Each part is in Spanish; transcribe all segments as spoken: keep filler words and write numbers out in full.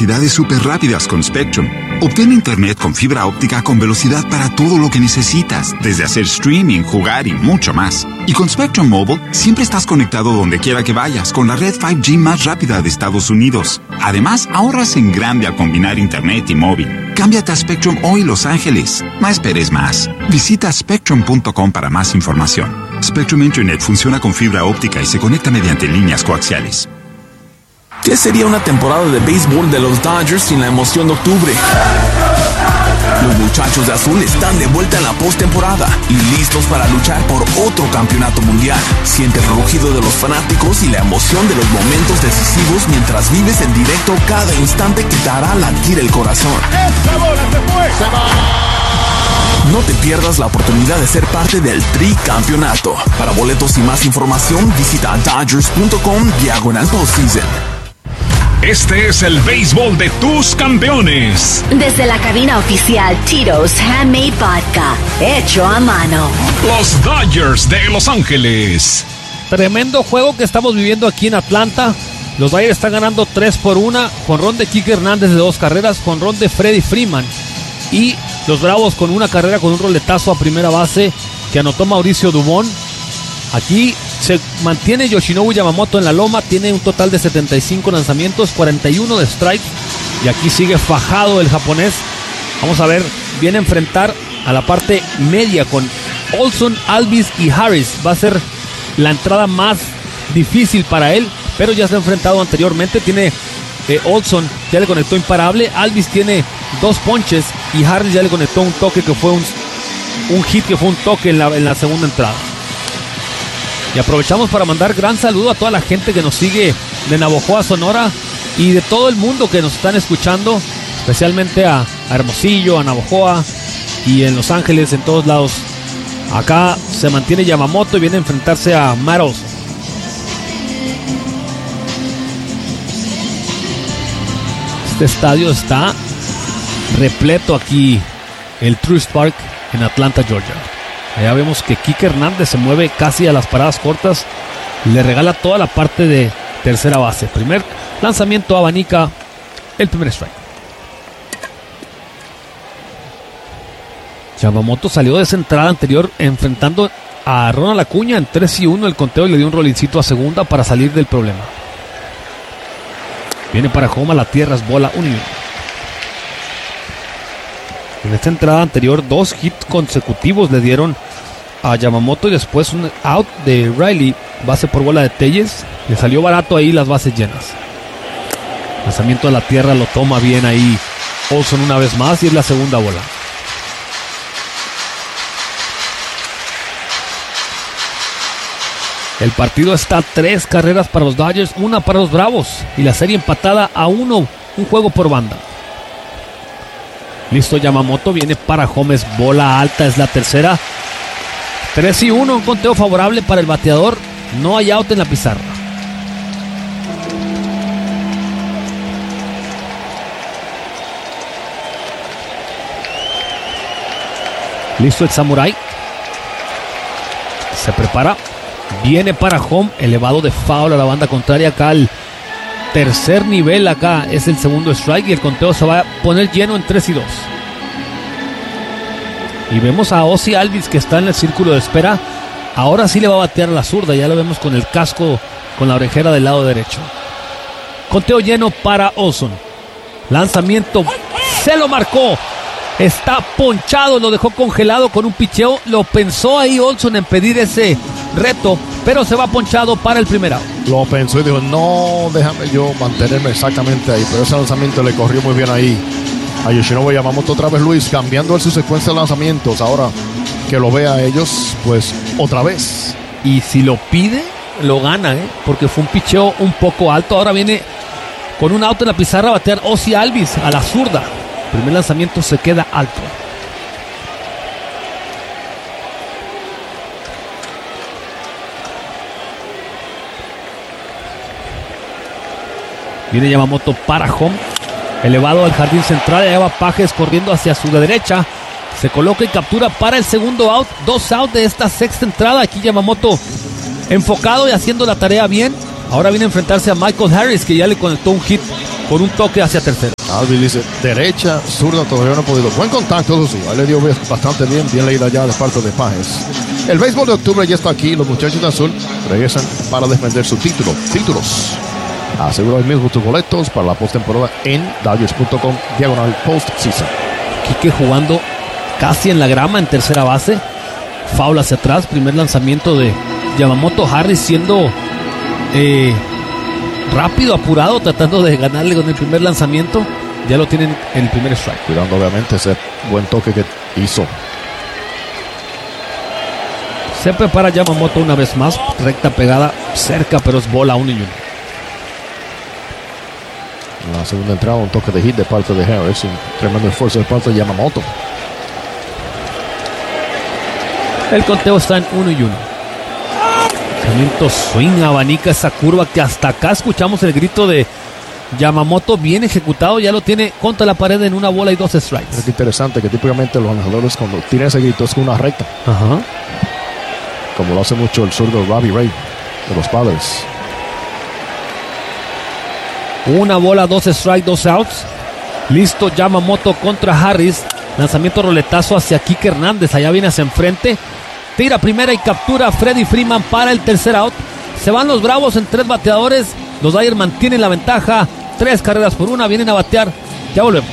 velocidades súper rápidas con Spectrum. Obtén internet con fibra óptica con velocidad para todo lo que necesitas, desde hacer streaming, jugar y mucho más. Y con Spectrum Mobile, siempre estás conectado donde quiera que vayas con la red cinco G más rápida de Estados Unidos. Además, ahorras en grande al combinar internet y móvil. Cámbiate a Spectrum hoy, Los Ángeles. No esperes más. Visita spectrum punto com para más información. Spectrum Internet funciona con fibra óptica y se conecta mediante líneas coaxiales. ¿Qué sería una temporada de béisbol de los Dodgers sin la emoción de octubre? Los muchachos de azul están de vuelta en la postemporada y listos para luchar por otro campeonato mundial. Siente el rugido de los fanáticos y la emoción de los momentos decisivos mientras vives en directo cada instante que te hará latir el corazón. ¡Esta bola se fue! ¡Se va! No te pierdas la oportunidad de ser parte del tricampeonato. Para boletos y más información, visita dodgers punto com diagonal postseason. Este es el béisbol de tus campeones. Desde la cabina oficial Tito's Handmade Vodka, hecho a mano. Los Dodgers de Los Ángeles. Tremendo juego que estamos viviendo aquí en Atlanta. Los Dodgers están ganando tres por una. Jonrón de Kike Hernández de dos carreras. Jonrón de Freddie Freeman. Y los Bravos con una carrera con un roletazo a primera base que anotó Mauricio Dubón. Aquí se mantiene Yoshinobu Yamamoto en la loma. Tiene un total de setenta y cinco lanzamientos, cuarenta y uno de strikes. Y aquí sigue fajado el japonés. Vamos a ver, viene a enfrentar a la parte media con Olson, Alvis y Harris. Va a ser la entrada más difícil para él, pero ya se ha enfrentado anteriormente. Tiene eh, Olson, ya le conectó imparable. Alvis tiene dos ponches y Harris ya le conectó un toque que fue un, un hit que fue un toque en la, en la segunda entrada. Y aprovechamos para mandar gran saludo a toda la gente que nos sigue de Navojoa, Sonora, y de todo el mundo que nos están escuchando, especialmente a, a Hermosillo, a Navojoa y en Los Ángeles, en todos lados. Acá se mantiene Yamamoto y viene a enfrentarse a Matt Olson. Este estadio está repleto aquí, el Truist Park en Atlanta, Georgia. Allá vemos que Kike Hernández se mueve casi a las paradas cortas. Le regala toda la parte de tercera base. Primer lanzamiento, abanica el primer strike. Yamamoto salió de esa entrada anterior enfrentando a Ronald Acuña en tres y uno el conteo y le dio un rolincito a segunda para salir del problema. Viene para home a la tierra, es bola uno y uno. En esta entrada anterior, dos hits consecutivos le dieron a Yamamoto y después un out de Riley, base por bola de Telles. Le salió barato ahí las bases llenas. Lanzamiento a la tierra, lo toma bien ahí Olson una vez más y es la segunda bola. El partido está a tres carreras para los Dodgers, una para los Bravos y la serie empatada a uno, un juego por banda. Listo Yamamoto, viene para Gómez, bola alta, es la tercera. tres y uno, un conteo favorable para el bateador. No hay out en la pizarra. Listo el Samurai. Se prepara. Viene para home, elevado de foul a la banda contraria acá al tercer nivel. Acá es el segundo strike y el conteo se va a poner lleno en tres y dos. Y vemos a Ozzy Alvis que está en el círculo de espera. Ahora sí le va a batear a la zurda, ya lo vemos con el casco, con la orejera del lado derecho. Conteo lleno para Olson. Lanzamiento, se lo marcó. Está ponchado, lo dejó congelado con un picheo. Lo pensó ahí Olson en pedir ese reto, pero se va ponchado para el primer out. Lo pensó y dijo, no, déjame yo mantenerme exactamente ahí. Pero ese lanzamiento le corrió muy bien ahí a Yoshinobu Yamamoto. Otra vez Luis, cambiando su secuencia de lanzamientos. Ahora que lo vea a ellos, pues otra vez. Y si lo pide, lo gana, ¿eh? Porque fue un picheo un poco alto. Ahora viene con un out en la pizarra a batear Ozzy Alvis a la zurda. El primer lanzamiento se queda alto. Viene Yamamoto para home. Elevado al jardín central. Allá va Pajes corriendo hacia su derecha. Se coloca y captura para el segundo out. Dos out de esta sexta entrada. Aquí Yamamoto enfocado y haciendo la tarea bien. Ahora viene a enfrentarse a Michael Harris, que ya le conectó un hit por un toque hacia tercera. Alvin dice, derecha, zurda, todavía no ha podido. Buen contacto, eso sí. Ahí le dio bastante bien, bien leída ya de parte de Páez. El béisbol de octubre ya está aquí. Los muchachos de azul regresan para defender su título. Títulos. Asegura hoy mismo tus boletos para la postemporada en Dodgers punto com diagonal postseason. Quique jugando casi en la grama en tercera base. Foul hacia atrás. Primer lanzamiento de Yamamoto. Harris siendo eh, rápido, apurado, tratando de ganarle con el primer lanzamiento. Ya lo tienen en el primer strike. Cuidando obviamente ese buen toque que hizo. Se prepara Yamamoto una vez más. Recta pegada cerca, pero es bola uno y uno. En la segunda entrada, un toque de hit de parte de Harris. Un tremendo esfuerzo de parte de Yamamoto. El conteo está en uno y uno. Lanzamiento swing, abanica esa curva que hasta acá escuchamos el grito de Yamamoto bien ejecutado. Ya lo tiene contra la pared en una bola y dos strikes. Es interesante que típicamente los lanzadores cuando tiran ese grito es con una recta. Ajá. Como lo hace mucho el zurdo Robbie Ray de los Padres. Una bola, dos strikes, dos outs. Listo Yamamoto contra Harris. Lanzamiento roletazo hacia Kike Hernández. Allá viene hacia enfrente. Tira primera y captura a Freddie Freeman para el tercer out. Se van los Bravos en tres bateadores. Los Dodgers mantienen la ventaja. Tres carreras por una. Vienen a batear. Ya volvemos.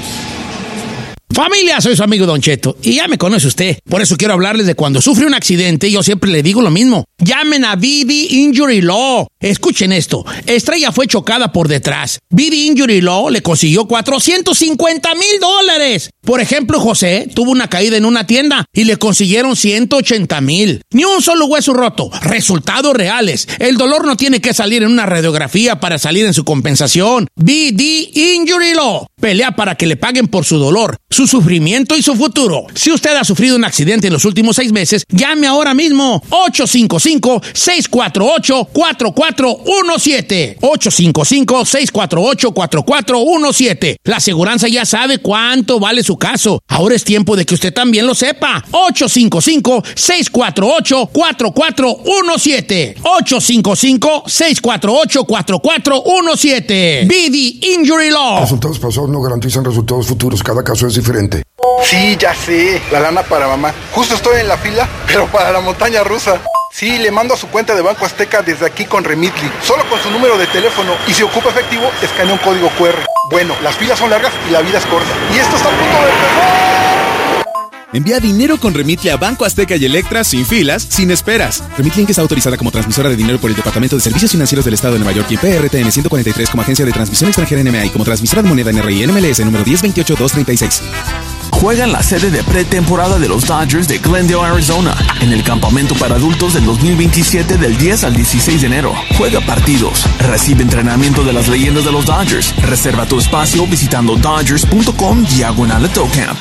Familia, soy su amigo Don Cheto y ya me conoce usted. Por eso quiero hablarles de cuando sufre un accidente. Yo siempre le digo lo mismo. Llamen a B D Injury Law. Escuchen esto. Estrella fue chocada por detrás. B D Injury Law le consiguió cuatrocientos cincuenta mil dólares. Por ejemplo, José tuvo una caída en una tienda y le consiguieron ciento ochenta mil. Ni un solo hueso roto. Resultados reales. El dolor no tiene que salir en una radiografía para salir en su compensación. B D Injury Law. Pelea para que le paguen por su dolor, su sufrimiento y su futuro. Si usted ha sufrido un accidente en los últimos seis meses, llame ahora mismo. ocho cinco cinco, seis cuatro ocho, cuatro cuatro uno siete. ocho cinco cinco, seis cuatro ocho, cuatro cuatro uno siete. La aseguranza ya sabe cuánto vale su caso. Ahora es tiempo de que usted también lo sepa. ocho cinco cinco, seis cuatro ocho, cuatro cuatro uno siete. ocho cinco cinco, seis cuatro ocho, cuatro cuatro uno siete. B D Injury Law. Resultados pasados no garantizan resultados futuros. Cada caso es diferente. Sí, ya sé. La lana para mamá. Justo estoy en la fila, pero para la montaña rusa. Sí, le mando a su cuenta de Banco Azteca desde aquí con Remitly. Solo con su número de teléfono. Y si ocupa efectivo, escanea un código cu erre. Bueno, las filas son largas y la vida es corta. Y esto está a punto de empezar. Envía dinero con Remitly a Banco Azteca y Electra sin filas, sin esperas. Remitly Inc está autorizada como transmisora de dinero por el Departamento de Servicios Financieros del Estado de Nueva York y P R T N ciento cuarenta y tres como agencia de transmisión extranjera N M A y como transmisora de moneda N R I N M L S número diez veintiocho dos treinta y seis. Juega en la sede de pretemporada de los Dodgers de Glendale, Arizona, en el campamento para adultos del dos mil veintisiete del diez al dieciséis de enero. Juega partidos, recibe entrenamiento de las leyendas de los Dodgers. Reserva tu espacio visitando dodgers punto com diagonal camp.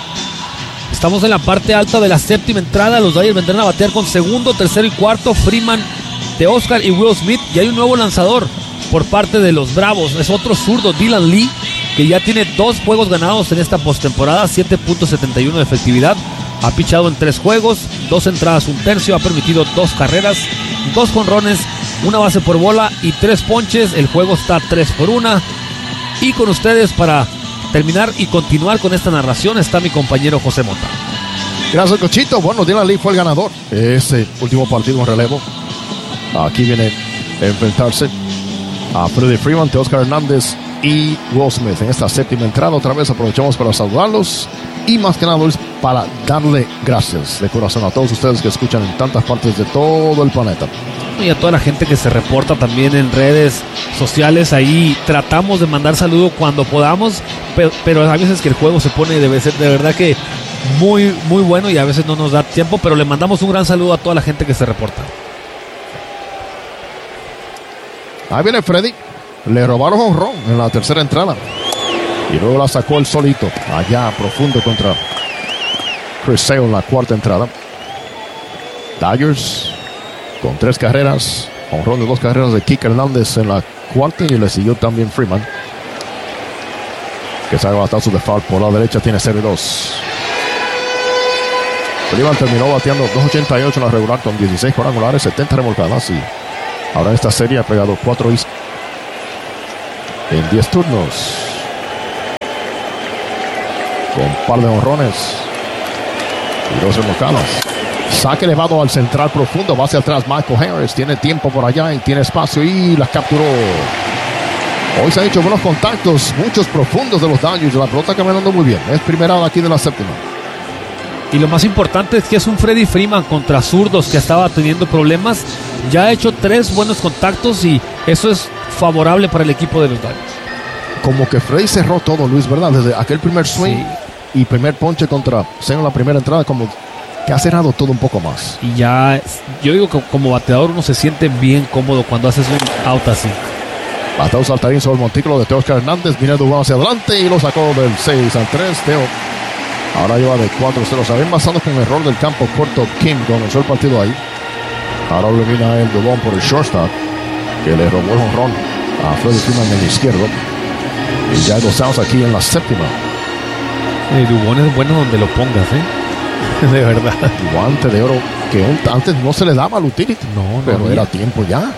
Estamos en la parte alta de la séptima entrada. Los Dodgers vendrán a batear con segundo, tercero y cuarto. Freeman, de Oscar y Will Smith. Y hay un nuevo lanzador por parte de los Bravos. Es otro zurdo, Dylan Lee, que ya tiene dos juegos ganados en esta postemporada. siete punto setenta y uno de efectividad. Ha pichado en tres juegos, dos entradas, un tercio. Ha permitido dos carreras, dos jonrones, una base por bola y tres ponches. El juego está tres por una. Y con ustedes para terminar y continuar con esta narración está mi compañero José Mota. Gracias, Cochito. Bueno, Dylan Lee fue el ganador ese último partido en relevo. Aquí viene a enfrentarse a Freddie Freeman, Oscar Hernández y Will Smith. En esta séptima entrada otra vez aprovechamos para saludarlos y más que nada para darle gracias de corazón a todos ustedes que escuchan en tantas partes de todo el planeta. Y a toda la gente que se reporta también en redes sociales. Ahí tratamos de mandar saludos cuando podamos, pero, pero a veces que el juego se pone debe ser de verdad que muy, muy bueno y a veces no nos da tiempo, pero le mandamos un gran saludo a toda la gente que se reporta. Ahí viene Freddy. Le robaron jonrón en la tercera entrada y luego la sacó el solito allá profundo contra Chris Sale en la cuarta entrada. Dodgers con tres carreras, jonrón de dos carreras de Kike Hernández en la cuarta y le siguió también Freeman, que saca batazo de foul por la derecha. Tiene cero y dos. Freeman terminó bateando dos ochenta y ocho en la regular con dieciséis cuadrangulares, setenta remolcadas y ahora en esta serie ha pegado cuatro hits en diez turnos. con un par de honrones y dos remolcadas. Saque elevado al central profundo, va hacia atrás Michael Harris, tiene tiempo por allá y tiene espacio y la capturó. Hoy se han hecho buenos contactos, muchos profundos de los Dodgers, la pelota caminando muy bien. Es primera aquí de la séptima. Y lo más importante es que es un Freddie Freeman contra zurdos que estaba teniendo problemas. Ya ha hecho tres buenos contactos y eso es favorable para el equipo de los Dodgers. Como que Freddie cerró todo, Luis, ¿verdad? Desde aquel primer swing sí. y primer ponche contra Seno en la primera entrada, como que ha cerrado todo un poco más. Y ya, yo digo que como bateador uno se siente bien cómodo cuando haces un out así. Bateo saltarín sobre el montículo de Teoscar Hernández, viene Dubán hacia adelante y lo sacó del seis al tres. Teo ahora lleva de cuatro cero. Se habían basado con el error del campo corto. Kim comenzó el partido ahí. Ahora lo elimina el Dubón por el shortstop, que le robó el jonrón a Freddie Freeman en el izquierdo. Y ya gozamos aquí en la séptima. El Dubón es bueno donde lo pongas, ¿eh? De verdad. Guante de oro que un, antes no se le daba al utility. No, no pero había. Era tiempo ya.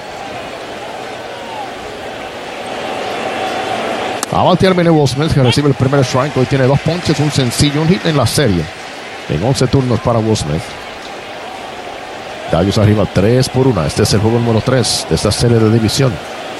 A batear viene Will Smith, que recibe el primer strike. Hoy tiene dos ponches, un sencillo, un hit en la serie. En once turnos para Will Smith. Dodgers arriba tres por uno. Este es el juego número tres de esta serie de división.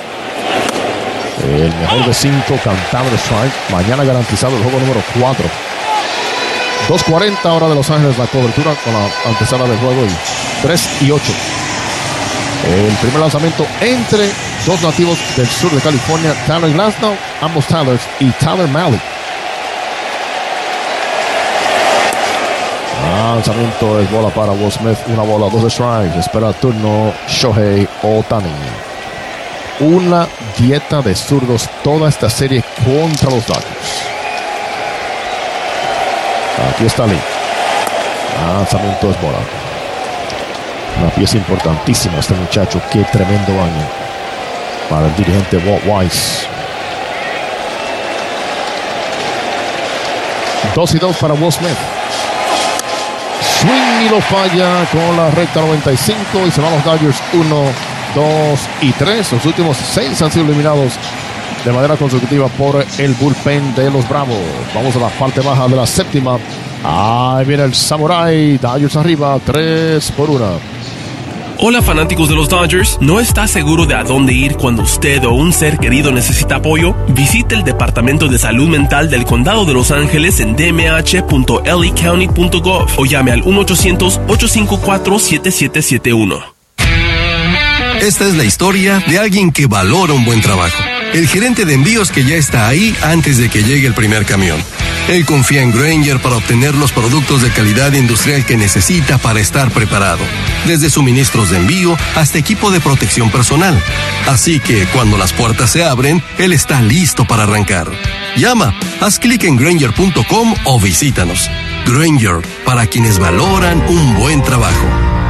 El mejor de cinco, cantable strike. Mañana garantizado el juego número cuatro. dos cuarenta hora de Los Ángeles la cobertura con la antesala del juego. Y tres y ocho. El primer lanzamiento entre dos nativos del sur de California, Tyler Glasnow, ambos Tylers, y Tyler Malley. Lanzamiento es bola para Will Smith, una bola, dos strikes. Espera el turno Shohei Ohtani. Una dieta de zurdos toda esta serie contra los Dodgers. Aquí está Lee. Lanzamiento es bola. Una pieza importantísima este muchacho. Qué tremendo año para el dirigente Walt Weiss. Dos y dos para Will Smith. Swing y lo falla con la recta noventa y cinco. Y se van los Dodgers uno, dos y tres. Los últimos seis han sido eliminados de manera consecutiva por el bullpen de los Bravos. Vamos a la parte baja de la séptima. Ahí viene el Samurai. Dodgers arriba, tres por uno. Hola fanáticos de los Dodgers, ¿no está seguro de a dónde ir cuando usted o un ser querido necesita apoyo? Visite el Departamento de Salud Mental del Condado de Los Ángeles en d m h punto l a county punto gov o llame al uno ochocientos, ocho cinco cuatro, siete siete siete uno. Esta es la historia de alguien que valora un buen trabajo. El gerente de envíos que ya está ahí antes de que llegue el primer camión. Él confía en Grainger para obtener los productos de calidad industrial que necesita para estar preparado. Desde suministros de envío hasta equipo de protección personal. Así que cuando las puertas se abren, él está listo para arrancar. Llama, haz clic en Grainger punto com o visítanos. Grainger, para quienes valoran un buen trabajo.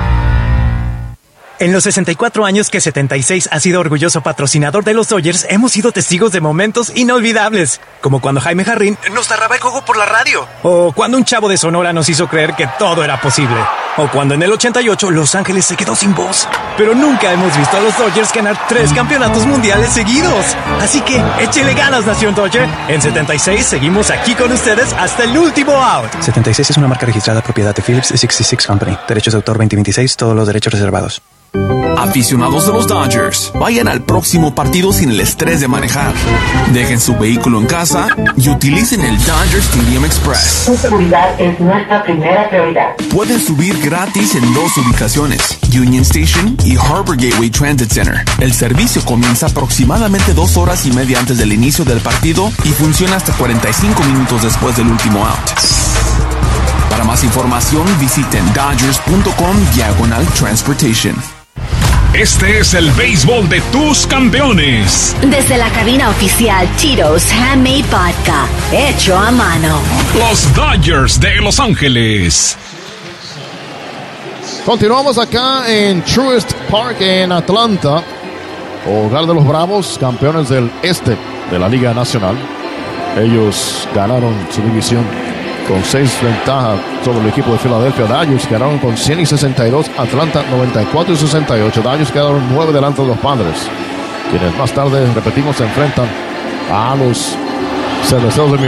En los sesenta y cuatro años que setenta y seis ha sido orgulloso patrocinador de los Dodgers, hemos sido testigos de momentos inolvidables. Como cuando Jaime Jarrín nos narraba el juego por la radio. O cuando un chavo de Sonora nos hizo creer que todo era posible. O cuando en el ochenta y ocho Los Ángeles se quedó sin voz. Pero nunca hemos visto a los Dodgers ganar tres campeonatos mundiales seguidos. Así que échele ganas, Nación Dodger. En setenta y seis seguimos aquí con ustedes hasta el último out. setenta y seis es una marca registrada propiedad de Phillips sesenta y seis Company. Derechos de autor veinte veintiséis, todos los derechos reservados. Aficionados de los Dodgers, vayan al próximo partido sin el estrés de manejar. Dejen su vehículo en casa y utilicen el Dodger Stadium Express. Su seguridad es nuestra primera prioridad. Pueden subir gratis en dos ubicaciones, Union Station y Harbor Gateway Transit Center. El servicio comienza aproximadamente dos horas y media antes del inicio del partido y funciona hasta cuarenta y cinco minutos después del último out. Para más información, visiten dodgers punto com diagonal transportation. Este es el béisbol de tus campeones. Desde la cabina oficial Tito's Handmade Vodka, hecho a mano. Los Dodgers de Los Ángeles. Continuamos acá en Truist Park en Atlanta, hogar de los Bravos, campeones del este de la Liga Nacional. Ellos ganaron su división con seis ventajas sobre el equipo de Filadelfia. Dodgers quedaron con cien y sesenta y dos, Atlanta noventa y cuatro y sesenta y ocho. Dodgers quedaron nueve delante de los Padres, quienes más tarde, repetimos, se enfrentan a los Cerveceros de Milwaukee.